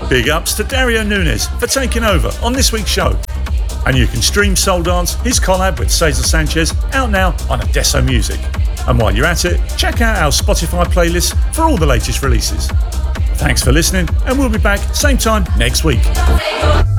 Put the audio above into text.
Big ups to Dario Nunes for taking over on this week's show. And you can stream Soul Dance, his collab with Cesar Sanchez, out now on Adesso Music. And while you're at it, check out our Spotify playlist for all the latest releases. Thanks for listening, and we'll be back same time next week.